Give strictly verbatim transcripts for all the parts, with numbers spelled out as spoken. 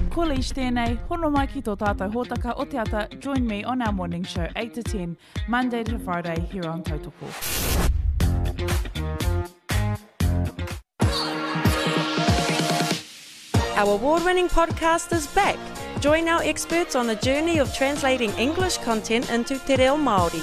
Ko leish tēnei, hono mai ki tō tātou hōtaka o te ata. Join me on our morning show, eight to ten, Monday to Friday, here on Tautoko. Our award-winning podcast is back. Join our experts on the journey of translating English content into te reo Māori.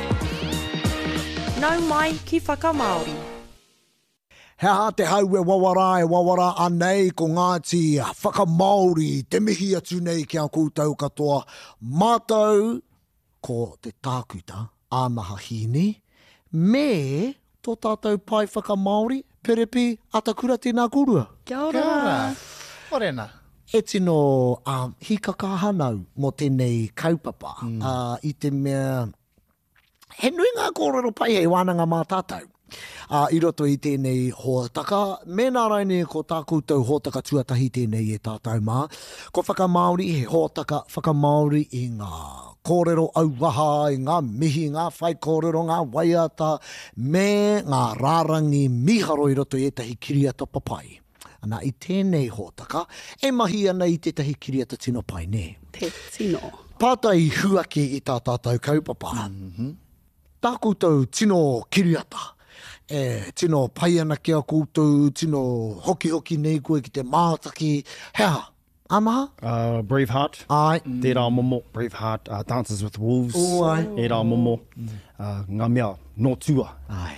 Nau mai ki whakamāori. Hea te hau e wawara e wawara anei ko Ngāti whakamāori te mihi atu nei ki a koutou katoa. Mātou ko te tākuta āmaha hini me tō tātou pai whakamāori perepi atakura tēnā kurua. Kia ora. Orena. E tino um, hikaka hanau mō tēnei kaupapa mm. uh, i te mea he nui ngā kōrero pai hei wānanga mā tātou. Uh, I roto i tēnei hōtaka, mēnā raine ko tā koutou hōtaka tuatahi tēnei e tātou mā. Ko whakamāori he hōtaka whakamāori i ngā kōrero auaha, i ngā mihi, ngā whai kōrero, ngā waiata, me ngā rārangi miharo i roto i etahi kiriata papai. Ana i tēnei hōtaka, e mahi ana i tētahi kiriata tino pai, ne? Te tino. Pātai huaki i tā tātou kaupapa. Mm-hmm. Tā koutou tino kiriata. E, tino pai ana ki a koutou, tino hoki-hoki nei koe ki te mātaki. Hea, amaha? Uh, Braveheart. Ai. Mm. Te rā momo. Braveheart. Uh, Dances with Wolves. O ai. E rā momo. Mm. Uh, ngā mea, no tua. Ai.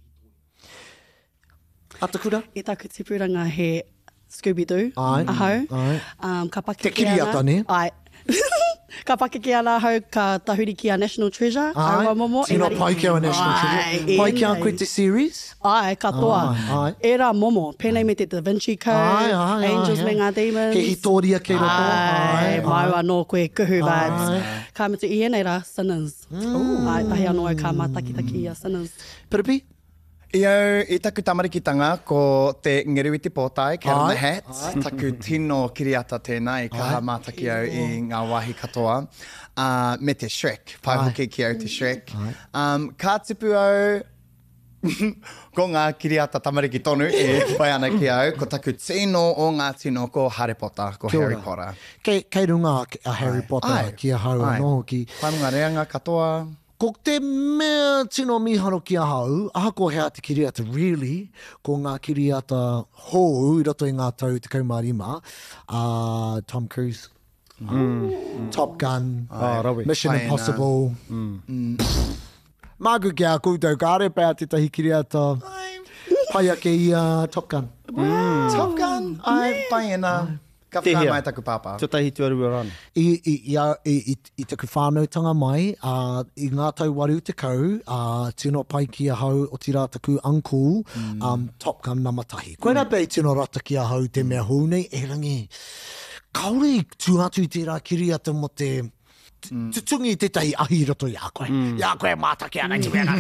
Atakura? E taku te pūranga he Scooby-Doo. Ai. Ahau. Ai. Um, ka pake Te kiriata, ne? Ai. Ka pake ki ana hau ka tahuri ki a National Treasure. Ai. Aua momo. Tino Engari- pai ki a National Ai, Treasure. Pai ki a e koe nei. te series? Ai, katoa. Ai, ai. E rā momo. Pēnei me te Da Vinci Code, Ai, ai, Angels ai, me ai. ngā Demons. He hitoria kei roto. Ai, maua no koe kuhu vibes. Ai. Ka mitu i enei rā, Sinners. Mm. Ai, tahi anō e ka mātakitaki i a Sinners. Perepi? Iau, i taku tamarikitanga ko te ngeruiti pōtai, Cat in the Ai. Hat. Taku tino kiriata tēnā i kaha mātaki au i ngā wahi katoa. Uh, me te Shrek, pai Ai. hoki ki au te Shrek. Um, ka tipu au, ko ngā kiriata tamariki tonu e pai ana ki au, ko taku tino o ngā tino ko Harry Potter, ko Kia ora. Harry Potter. Kei, kei runga a Harry Ai. Potter Ai. ki a hau Ai. anō ki. Whanunga reanga katoa. Ko te mea tino miharo ki a hau, aha ko hea te kiriata really, ko ngā kiriata hou, i roto i ngā tau te kaumārima, uh, Tom Cruise, mm. Top Gun, Ai, rawe. Mission Pai ana. Impossible. Mm. Māku ki a koutou ka are pēr te tahi kiriata, pai ake i a Top Gun. Top Gun, ai, pai ana. Ka Te whakai hea. mai taku pāpā. Te tahi tuarua rana. I, i, i, a- i, i, i taku whānautanga mai, uh, i ngā tau waru te kau, uh, tino pai ki a hau o tira taku uncle, mm. um, Top Gun namatahi. Koe mm. pei tino rata ki a hau te mea hou nei, e rangi, kaore i tū atu i tērā kiriata mo te, mm. tutungi te tahi ahi roto i a koe. Mm. I a koe mātaki ana ki mea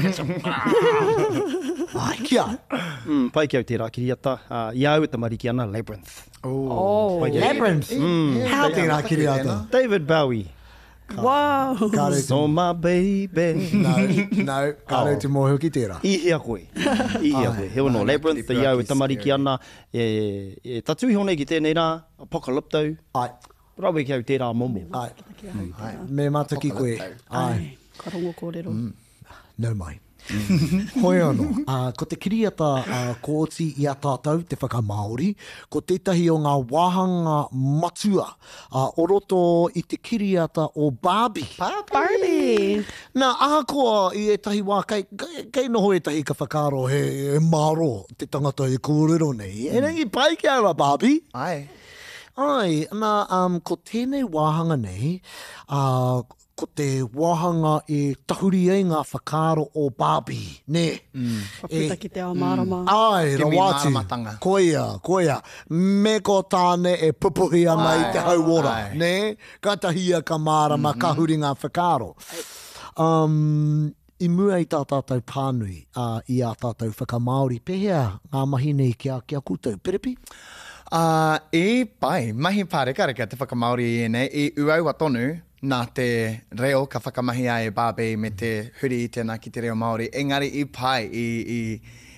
Ai, kia. Mm, pai ki au te rākiriata. Uh, iau e tamariki ana, Labyrinth. Oh, Pai ki au. Labyrinth. Mm. How tērā kiriata? David Bowie. wow. Ka rau te, So my baby. no, no, ka rau te mōhio ki tērā. I hea koe. I hea koe. He ono, Labyrinth, te iau e pūaki tamariki scary. ana. E, e tatu i honei ki tēnei rā, Apocalypto. Ai, Rawe ki au tērā momo. ai. Me mātaki koe. Ai. Ka rongo kōrero. No mai. Hoi anō, uh, ko te kiriata uh, kōti i a tātou, te whakamāori, ko tētahi o ngā wāhanga matua, uh, o roto i te kiriata o Barbie. Barbie. Nā, ahakoa i e tahi wā, kei, kei, kei noho e tahi ka whakaro he, he maro, te tangata i kōrero nei. E rangi pai ki au a Barbie. Ai. Ai, nā, um, ko tēnei wāhanga nei, uh, ko te wāhanga e tahuri ei ngā whakaro o Barbie, ne? Mm. Paputa ki te ao marama. Ai, Te mi rawatu. māramatanga. Koia, koia. Me ko tāne e pupuhi ana i te hauora, ai. ne? Ka tahia ka mārama, mm-hmm. ka huri ngā whakaro. Um, I mua i tā tātou pānui, uh, i a tātou whakamāori, pehea ngā mahi nei ki a, ki a koutou. Perepi? Uh, e pai, mahi pārekareka te whakamaori i ene, i uau atonu, nā te reo ka whakamahi ai e Barbie me te huri i tēnā ki te reo Māori. Engari i pai i, i,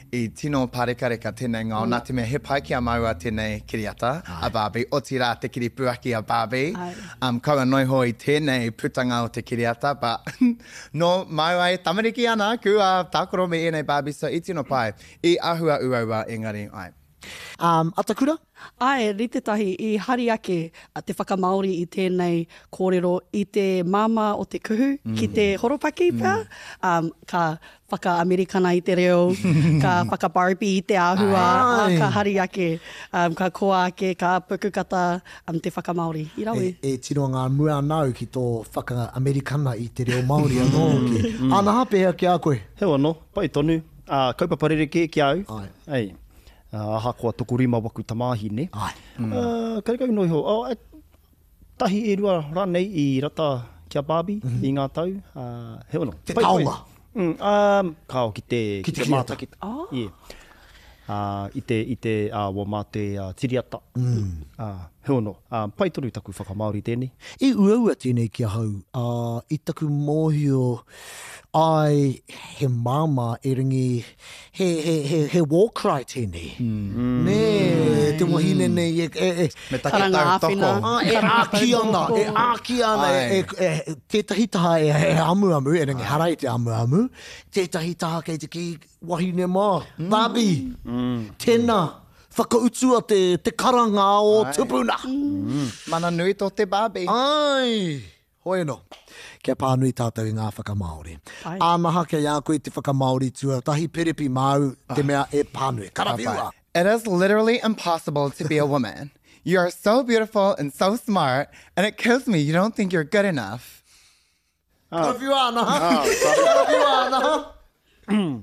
I tino pārekareka tēnei ngā, mm. nā te mea he pai ki a maua tēnei kiriata, a Barbie, o tira te kiri puaki a Barbie. Um, kaua noi hoi tēnei putanga o te kiriata, but no maua e tamariki ana, kua tākoro me enei Barbie, so i tino pai, i ahua uaua engari, ai. Um, Atakura? Ai, rite tahi, i hari ake a te whakamaori i tēnei kōrero i te mama o te kuhu, mm. ki te horopaki pā. Mm. Um, ka whaka-Amerikana i te reo, ka whaka-Barbie i te āhua, Ai. ka hari ake, um, ka koa ake, ka pukukata um, te whakamaori. I rawe. E, e tino ngā mua nau ki tō whaka-Amerikana i te reo Māori anō. Ki. Ana hapea ki a koe? Hewa no, pai tonu. Uh, Kaupaparereke ki au. Ai. Ei. Uh, aha koa tokorima waku tamahi ne. Ai. Mm. Uh, Karikau noi ho. Oh, e, tahi e rua ranei i rata kia Barbie mm -hmm. i ngā tau. Uh, hewa no. Te taonga. Mm, um, kao ki te, ki te māta. Ki, oh. yeah. uh, I te, i te uh, wa mā te uh, tiriata. Mm. Uh, hewa no. Uh, pai toru taku whakamaori tēnei. I uaua tēnei ki a hau. Uh, I taku mōhio ai he māma e ringi he, he, he, he war cry tēnei. Mm. Nē, te wahine nei e... e, e Me take tau toko. Ah, e āki ana, e āki ana, e, e, e, tētahi taha e, e amu amu, e ringi harai te amu amu. Tētahi taha kei te ki wahine mā. Mm. Barbie, mm. tēnā, whakautua te, te karanga o Ai. Tupuna. Mm. Mana nui tō te Barbie. Ai, hoi no. Kia pānui tātou i ngā whakamaori. Āmaha kia ia koe te whakamaori tua, tahi perepi mau te mea e pānui. Karawiwa. It is literally impossible to be a woman. You are so beautiful and so smart, and it kills me you don't think you're good enough. Karawiwa ana. Karawiwa ana.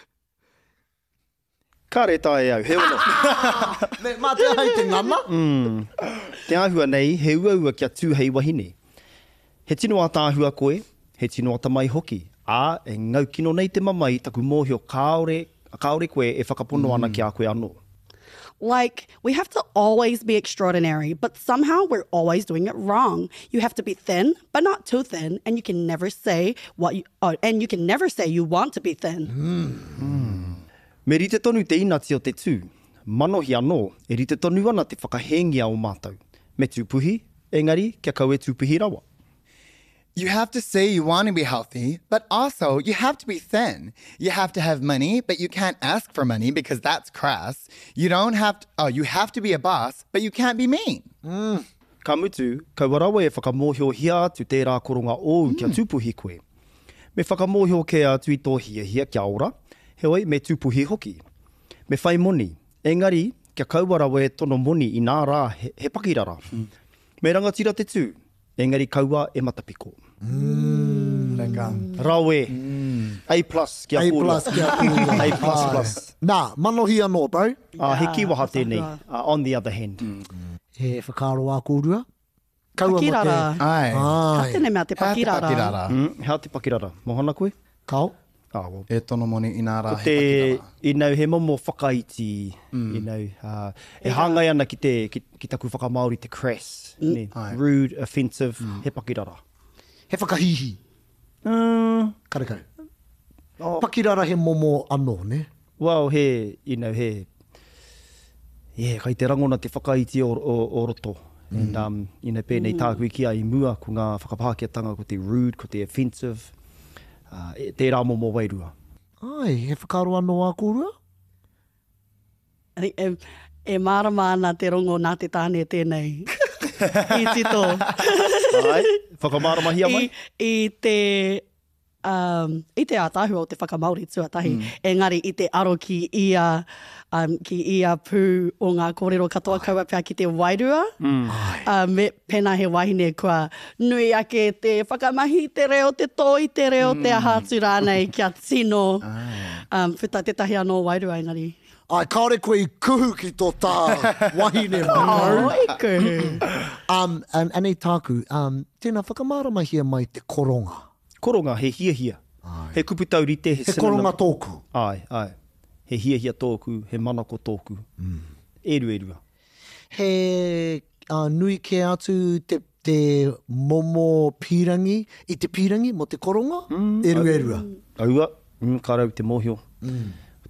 Ka re tae au, he wana. Me, mā te hai te ngana. Mm. Te āhua nei, he uaua kia tūhei wahine. He tino a tāhua koe, he tino a tamai hoki. Ā, e ngau kino nei te mamai taku mōhio kaore, kaore koe e whakapono ana ki a koe anō. Like, we have to always be extraordinary, but somehow we're always doing it wrong. You have to be thin, but not too thin, and you can never say what you, oh, and you can never say you want to be thin. Mm. Mm. Me rite tonu te inati o te tū, manohi anō, e rite tonu ana te whakahengia o mātou. Me tūpuhi, engari, kia kau e tūpuhi rawa. You have to say you want to be healthy, but also you have to be thin. You have to have money, but you can't ask for money because that's crass. You don't have to, oh, you have to be a boss, but you can't be mean. Mm. Ka mutu, kau warawa e whakamōhio hia atu tērā koronga ou mm. kia tūpuhi koe. Me whakamōhio ke atu i tō hia hia kia ora, heoi me tūpuhi hoki. Me whai moni, engari kia kau warawa e tono moni i nā rā he, he pakirara. Mm. Me rangatira te tū, engari kaua e matapiko. Mm. Rawe. Mm. A plus kia A pūra. plus kia pūra. A plus plus. Nā, manohi anō, bro. Uh, he kiwaha tēnei, uh, on the other hand. Mm. He whakaro a kōrua. Pakirara. Ai. Ka tēnei mea te pakirara. Hea te pakirara. Mm, hea te pakirara. Mohana koe? Kau? Ah, well. E tono moni i nā rā he pakirara. I nau he momo whakaiti, mm. i nau, uh, e hāngai ana ki, te, ki, ki taku whakamaori te crass, mm. ne? Rude, offensive, mm. he pakirara. He whakahihi. Uh, Karekau. Oh. Pakirara he momo anō, ne? Well, he, you know, he, yeah, kai te rangona te whakaiti o, o, o roto. Mm. And, um, you know, pēnei mm. tākui ki a i mua ko ngā whakapākiatanga ko te rude, ko te offensive, uh, e, te rā momo wairua. Ai, he whakaro anō a kōrua? E, e, e mārama ana te rongo nā te tāne tēnei. I tito. Ai, whakamārama hia mai? I, i te... Um, I te ātāhua o te whakamauri tuatahi, mm. engari i te aro ki ia, um, ki ia pū o ngā kōrero katoa kaua pia ki te wairua. Mm. Uh, me pēnā he wahine kua nui ake te whakamahi te reo, te tō i te reo, mm. te ahātu rānei kia tino. Um, whita tetahi anō wairua engari. Ai, kaore koe i kuhu ki tō tā wahine mai. Oh, i kuhu. um, and, and e tāku, um, tēnā whakamārama hia mai te koronga. Koronga, he hia hia. Ai. He kuputau rite, he, he koronga tōku. Ai, ai. He hia hia tōku, he manako tōku. Mm. Eru erua. He uh, nui ke atu te, te momo pirangi, i te pirangi mo te koronga? Mm. Eru erua. Aua, mm, ka rau te mōhio. Mm.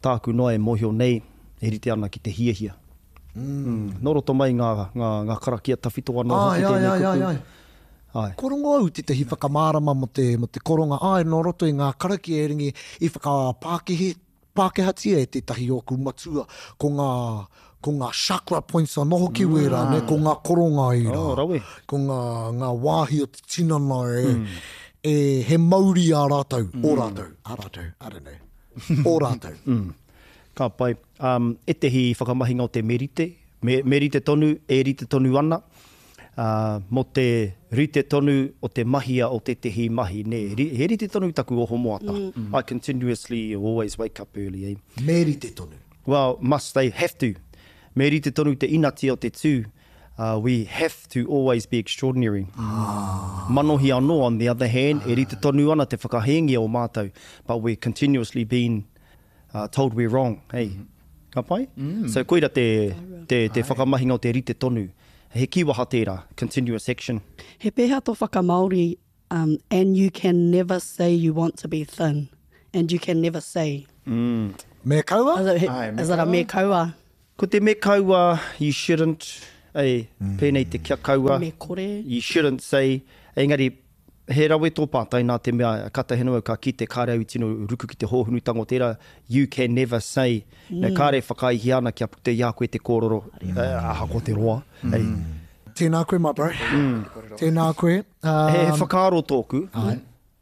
tāku noa e mohio nei, e rite ana ki te hiahia. Mm. Mm. Nō roto mai ngā, ngā, ngā karakia tawhito anō Ai, hoki ai, tēnei ai, ai, kupu. ai. Ai. Korongo au te te hi whakamārama mo te, mo te koronga. Ai, nō roto i ngā karaki e ringi i whakapākehi, pākehatia e te tahi o ku matua ko ngā, ko ngā chakra points anoho ki wera, mm. ne, ko ngā koronga i rā. Oh, rawe. Ko ngā, ngā wāhi o te tinana e, mm. e he mauri a rātou, mm. o rātou, a rātou, I don't know, o rātou. Mm. Ka pai, um, e te hi whakamahinga o te merite, me, merite tonu, e rite tonu ana, uh, mo te rite tonu o te mahia o te te hi mahi, ne, he rite tonu taku oho moata. Mm. I continuously always wake up early, eh? Merite tonu. Well, must they have to. Me rite tonu te inati o te tū, uh, we have to always be extraordinary. Ah. Manohi anō, on the other hand, ah. e rite tonu ana te whakahengia o mātou, but we're continuously being uh, told we're wrong, hey? Mm. Ka pai? Mm. So koira te, te, te whakamahinga o te rite tonu. He kiwaha tērā, continuous action. He pēhea tō whakamaori, um, and you can never say you want to be thin, and you can never say. Mm. Me kaua? Is it, Ai, me is it a me kaua? Ko te me kaua, you shouldn't, ei, mm. pēnei te kia kaua. Me kore. You shouldn't say, engari, he rawe tō pātai nā te mea kata henua ka ki te kāre au tino ruku ki te hōhunu tango tērā, you can never say. Mm. Nā kāre whakaihi ana kia pute ia koe te kōroro, mm. uh, aha ko te roa. Mm. Hey. Tēnā koe, my bro. Mm. Tēnā koe. Um, he, he whakaaro tōku. Ai.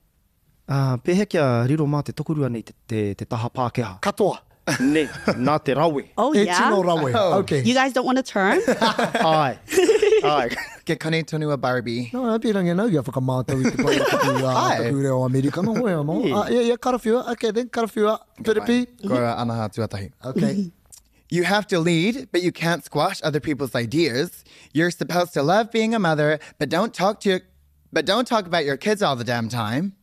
Uh, pēhe kia riro mā te tokurua nei te, te, te taha Pākehā. Katoa. Ne, nā te rawe. Oh, E yeah? tino rawe. Okay. You guys don't want to turn? Ai. Ai. Ke kane tonu a Barbie. No, a pēranga nau ia whakamātau i te pai o taku, uh, Ai. taku reo Amerika. No, hoi anō. Yeah. Uh, yeah, yeah, karawhiua. Okay, then, karawhiua. Piripi. Koe anaha tuatahi. Okay. You have to lead, but you can't squash other people's ideas. You're supposed to love being a mother, but don't talk to your, but don't talk about your kids all the damn time.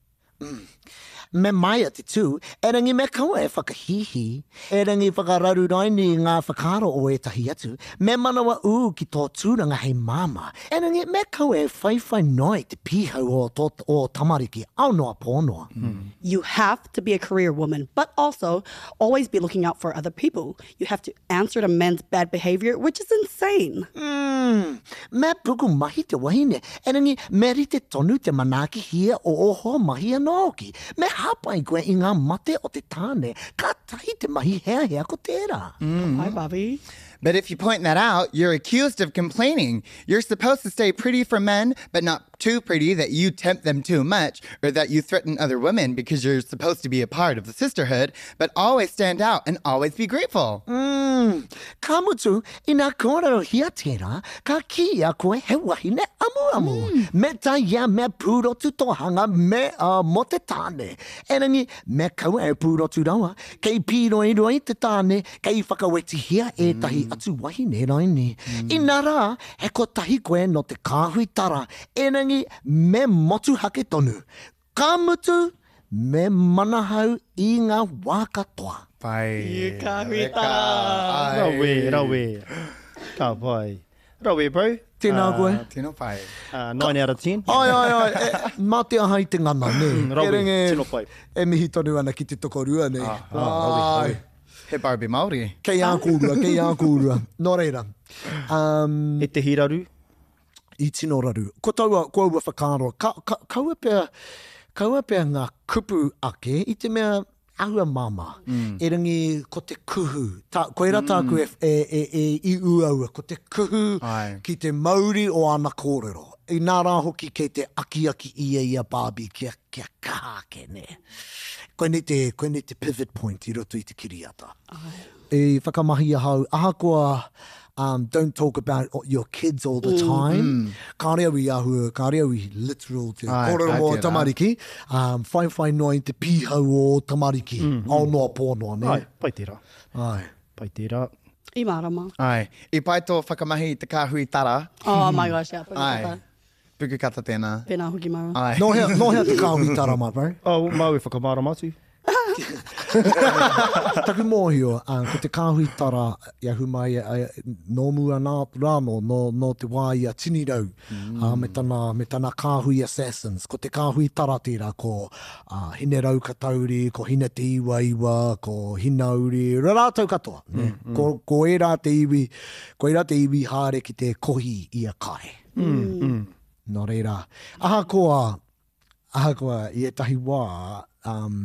Mm. Me mai a te tū, e rangi me kaua e whakahihi, e rangi whakararu rai ni ngā whakaro o e tahi atu, me manawa u ki tō tūranga hei māma, e rangi me kaua e whaiwhai noi te pihau o, tō, o tamariki, au noa pōnoa. Mm. You have to be a career woman, but also always be looking out for other people. You have to answer to men's bad behavior, which is insane. Mm. Me puku mahi te wahine, e rangi me rite tonu te manaki hia o oho mahi anō ki. Me hapai koe i ngā mate o te tāne, ka tahi te mahi hea hea ko tērā. Mm. Hi, Bobby. But if you point that out, you're accused of complaining. You're supposed to stay pretty for men, but not too pretty that you tempt them too much or that you threaten other women because you're supposed to be a part of the sisterhood, but always stand out and always be grateful. Mm. Ka mutu, i nā kōrero hia tērā, ka ki a koe he wahine amu amu. Mm. Me tai ia me pūrotu tohanga me uh, mo te tāne. E rangi, me kaua e pūrotu rawa, kei pīroi roi te tāne, kei whakaweti hia e tahi atu wahine raini. Mm. I nā rā, he ko tahi koe no te kāhui tara, e rangi me motu hake tonu. Ka mutu, me manahau i ngā wā katoa. Pai. I ka huita. Rawe, rawe. Ka pai. Rawe, bro. Tēnā koe. Tino pai. Uh, nine out of ten. Ai, ai, ai. E, mā te aha i te ngana, ne. Rawe, E renge, tino pai. E mihi tonu ana ki te tokorua, ne. Ah, ah, rawe, rawe. He Barbie Māori. Kei a kūrua, kei a kūrua. Nō reira. Um, E te hiraru. I tino raru. Ko taua, ko aua whakaro. Ka, ka, kaua pia, kaua pia ngā kupu ake i te mea ahua mama. Mm. E rangi ko te kuhu. Ta, koe rata mm. aku e, e, e, e i uaua. Ko te kuhu Ai. ki te mauri o ana kōrero. I nā rā hoki kei te aki aki ia ia Barbie kia, kia kahake ne. Koe ne te, koe ne te pivot point i roto i te kiriata. Ai. E whakamahi ahau. Aha koa... Um, don't talk about your kids all the time. Mm. Ka rea wi ahua, ka rea wi literal te Ai, kōrero ai o tērā. tamariki. Um, whai whai noi te pihau o tamariki. Mm, mm. Ao noa pōnoa, ne? Ai, pai tērā. Ai. Pai tērā. I marama. Ai. I pai tō whakamahi i te kāhui tara. Oh my gosh, yeah. Ai. Puku kata tēnā. Pēnā hoki maua. Ai. No hea, no hea te kāwi tara, my bro. Oh, mau e whakamara matu. Taku mōhio, uh, ko te kāhui tara, ia humai, uh, nō mua nā rāno, no, no te wā ia tini rau, mm. uh, me, tana, me tana kāhui assassins. Ko te kāhui tara tira, ko uh, hine rau katauri, ko hine te iwa iwa, ko hina uri, rārātau katoa. Mm, ne? Mm. Ko, ko e rā te iwi, ko e rā te iwi haere ki te kohi ia kai. Mm, mm. Nō reira. Aha koa, aha koa, i e tahi wā, um,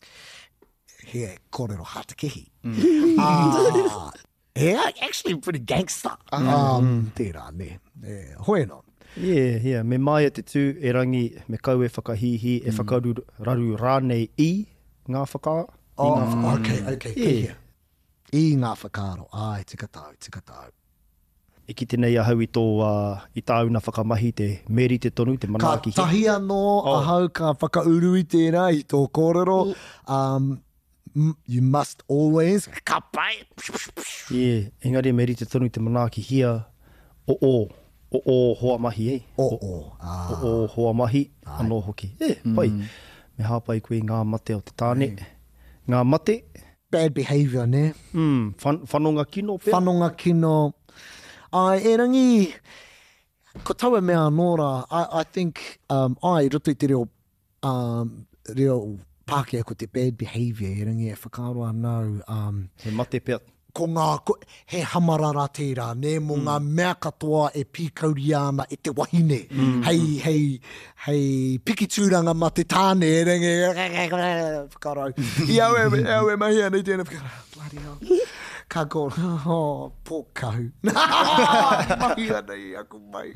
he kōrero hātakehi. Mm. uh, yeah, actually pretty gangster. Uh-huh. Um, tērā, ne. E, hoi no. Yeah, yeah. Me mai e te tū e rangi me kau e whakahihi, e whakaru raru rānei i ngā whaka. Oh, i ngā whaka. okay, okay. Yeah. I ngā whakaro. Ai, tika tau, tika tau. E ki tenei ahau i tō, uh, i tāuna whakamahi te meri te tonu, te Ka manaaki. tahi anō, Oh. ahau ka whakauru i tērā i tō kōrero. Um, m- you must always, ka pai. Yeah, engari meri te tonu te manaaki hia, o o, o o hoa mahi, eh? O, o. Ah. O o hoa mahi, anō hoki. Yeah, pai. Me hāpai koe ngā mate o te tāne. Ngā mate, Bad behaviour, ne? mm, whan, whanonga kino pēr. Whanonga kino. Ai, e rangi, ko taua mea nōra, I, I think, um, ai, roto i te reo, um, reo Pākehā ko te bad behaviour, e rangi e whakaroa nau, um, He mate pēr. ko ngā, ko, he hamarara tērā, ne, mo ngā mea katoa e pīkauri ana e te wahine. Mm. Hei, hei, hei pikitūranga ma te tāne, e rangi, whakarau. I au e, au e mahi ana i tēnā whakarau. Bloody hell. Ka ko, oh, pō kahu. Mahi ana i aku mai.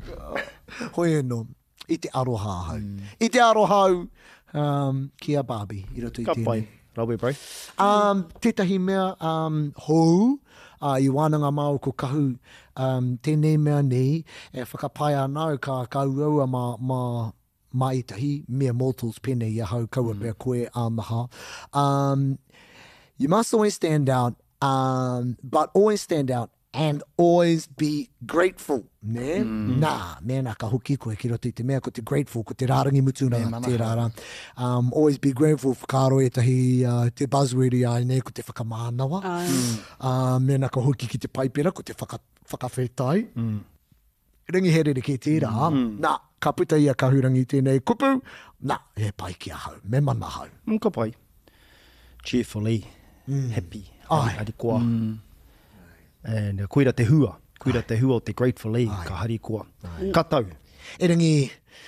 Hoi no, i te aroha hau. Mm. I te aroha hau, um, ki a Barbie, i roto i Ka tēnei. pai, rawe bro. Um, tētahi mea um, hou, uh, i wānanga māu ko kahu, um, tēnei mea nei, e whakapai anau ka kauaua mā, mā, mā itahi, mea mortals pene i ahau kaua pēr koe āmaha. Um, you must always stand out, um, but always stand out and always be grateful, ne? Mm. Nā, mena ka hoki koe ki roto i te mea, ko te grateful, ko te rārangi mutuna, te rāra. Um, always be grateful, whakaro e tahi, uh, te buzzword i ai, ne, ko te whakamānawa. Mm. Uh, mena ka hoki ki te paipera, ko te whaka, whakawhetai. Mm. Ringi here ke tērā, mm. nā, ka puta ia ka hurangi tēnei kupu, nā, e pai ki a hau, me mana hau. Mm, ka pai. Cheerfully, mm. happy, Ai. hari koa. Mm. And uh, koira te hua, koira te hua o te gratefully, ka hari koa. Ka tau. E rangi,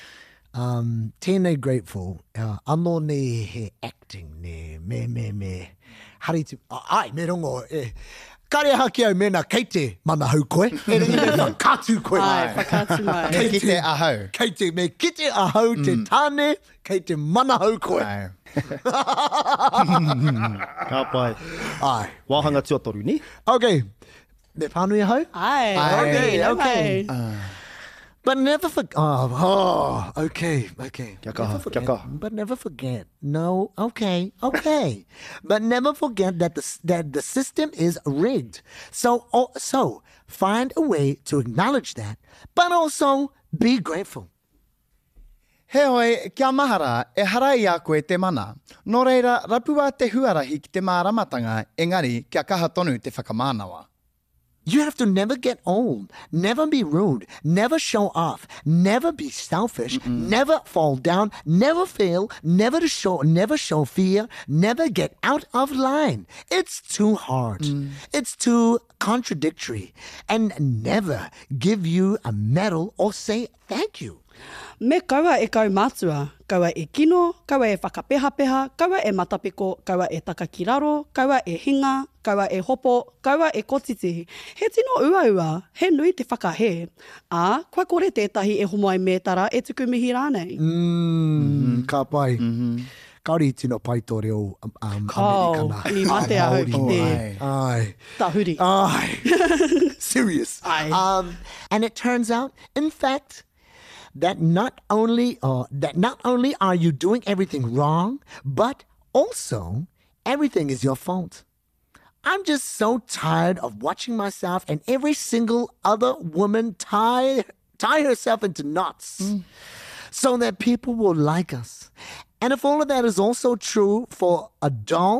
um, tēnei grateful, uh, anō ne he acting, ne, me, me, me, hari te, uh, ai, me rongo, e, kare haki au mena, kei te mana hau koe, e rangi me whakatu koe. Ai, whakatu mai. Me ki te ahau. Kei te, me ki te ahau te tāne, kei te mana hau koe. Ai. Ka pai. Ai. Wāhanga tuatoru, ni? Okay, me pānui ahau? Ai, Okay, okay. okay. But never forget. Oh, oh, okay, okay. Kia kaha, Never kia forget, kaha. But never forget. No, okay, okay. But never forget that the that the system is rigged. So, oh, so find a way to acknowledge that, but also be grateful. He hoi, kia mahara, e harai a koe te mana. Nō reira, rapua te huarahi ki te māramatanga, engari, kia kaha tonu te whakamānawa. You have to never get old, never be rude, never show off, never be selfish, Mm-mm. never fall down, never fail, never to show, never show fear, never get out of line. It's too hard. Mm. It's too contradictory, and never give you a medal or say thank you. Me kaua e kau mātua, kaua e kino, kaua e whakapeha-peha, kaua e matapiko, kaua e taka ki raro, kaua e hinga, kaua e hopo, kaua e kotiti. He tino ua-ua, he nui te whakahe. A, kua kore tētahi e homoai mētara e tuku mihi rānei. Mm, mm-hmm. Ka pai. Mm-hmm. Kaori tino pai tō reo um, um, Oh, Amerikana. ni mate a hau ki Oh, te ai. Ai. tahuri. Ai. Serious. Ai. Um, and it turns out, in fact, that not only uh, that not only are you doing everything wrong, but also everything is your fault. I'm just so tired of watching myself and every single other woman tie tie herself into knots mm. so that people will like us. And if all of that is also true for a doll,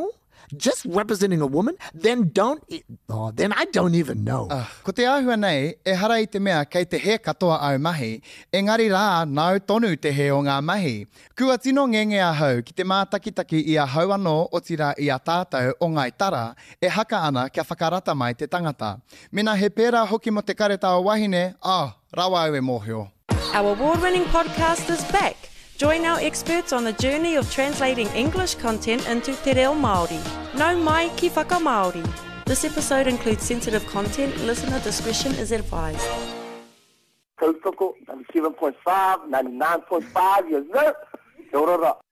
just representing a woman, then don't, oh, then I don't even know. Uh, ko te āhua nei, e hara i te mea kei te he katoa au mahi, engari rā nau tonu te he o ngā mahi. Kua tino ngenge a hau ki te mātakitaki i a hau anō o tira i a tātou o ngai tara, e haka ana kia whakarata mai te tangata. Mena he pērā hoki mo te kareta o wahine, ah, oh, rawa au e mōhio. Our award-winning podcast is back. Join our experts on the journey of translating English content into Te Reo Māori. Nau mai ki whakamāori. This episode includes sensitive content. Listener discretion is advised. Tautoko, ninety-seven point five, ninety-nine point five, yes sir. Kia ora.